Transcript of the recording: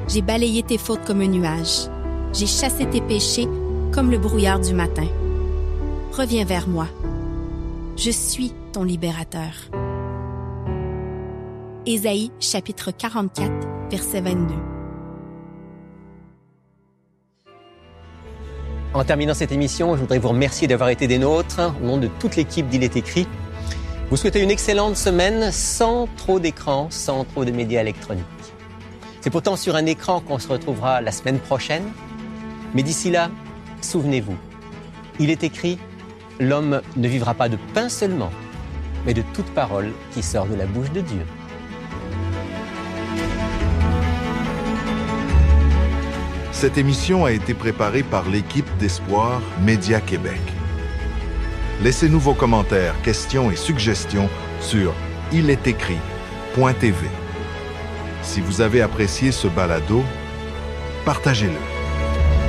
J'ai balayé tes fautes comme un nuage. J'ai chassé tes péchés comme le brouillard du matin. Reviens vers moi. Je suis ton libérateur. Ésaïe, chapitre 44, verset 22. En terminant cette émission, je voudrais vous remercier d'avoir été des nôtres, au nom de toute l'équipe d'Il est écrit. Vous souhaitez une excellente semaine sans trop d'écran, sans trop de médias électroniques. C'est pourtant sur un écran qu'on se retrouvera la semaine prochaine. Mais d'ici là, souvenez-vous, il est écrit « L'homme ne vivra pas de pain seulement, mais de toute parole qui sort de la bouche de Dieu ». Cette émission a été préparée par l'équipe d'Espoir Média Québec. Laissez-nous vos commentaires, questions et suggestions sur ilétécrit.tv. Si vous avez apprécié ce balado, partagez-le.